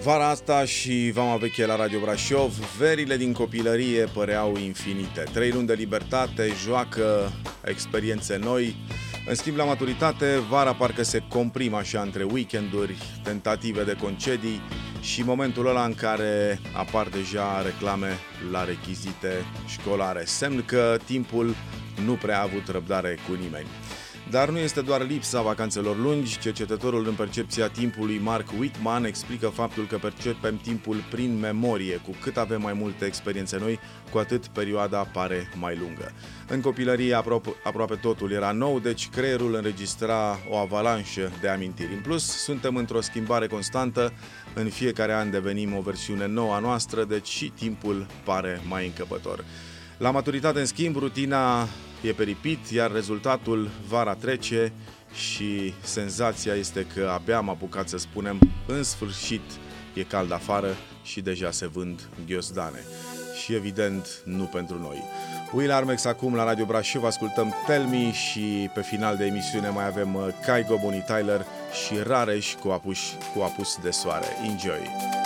Vara asta și vama veche la Radio Brașov, verile din copilărie păreau infinite. 3 luni de libertate, joacă, experiențe noi. În schimb, la maturitate, vara parcă se comprimă așa între weekenduri, tentative de concedii și momentul ăla în care apar deja reclame la rechizite școlare. Semn că timpul nu prea a avut răbdare cu nimeni. Dar nu este doar lipsa vacanțelor lungi. Cercetătorul în percepția timpului Mark Whitman explică faptul că percepem timpul prin memorie. Cu cât avem mai multe experiențe noi, cu atât perioada pare mai lungă. În copilărie aproape totul era nou, deci creierul înregistra o avalanșă de amintiri. În plus, suntem într-o schimbare constantă, în fiecare an devenim o versiune nouă a noastră, deci și timpul pare mai încăpător. La maturitate, în schimb, rutina e peripit, iar rezultatul vara trece și senzația este că abia am apucat să spunem în sfârșit e cald afară și deja se vând ghiozdane. Și evident nu pentru noi. Will Armex acum la Radio Brașov, ascultăm Tell Me și pe final de emisiune mai avem Kygo, Bonnie Tyler și Rareș cu apus de soare. Enjoy!